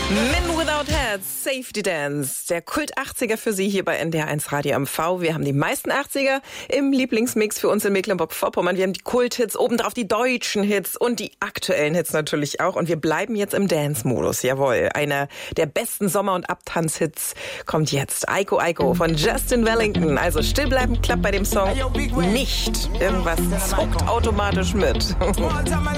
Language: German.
Men Without Hats, Safety Dance, der Kult 80er für Sie hier bei NDR1 Radio MV. Wir haben die meisten 80er im Lieblingsmix für uns in Mecklenburg-Vorpommern. Wir haben die Kulthits, obendrauf die deutschen Hits und die aktuellen Hits natürlich auch. Und wir bleiben jetzt im Dance-Modus, jawohl. Einer der besten Sommer- und Abtanz-Hits kommt jetzt. Aiko Aiko von Justin Wellington. Also stillbleiben klappt bei dem Song nicht. Irgendwas zuckt automatisch mit.